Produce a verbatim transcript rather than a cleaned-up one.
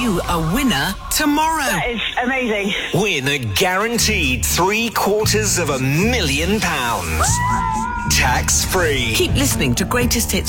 you a winner tomorrow. That is amazing. Win a guaranteed three quarters of a million pounds. Tax free. Keep listening to Greatest Hits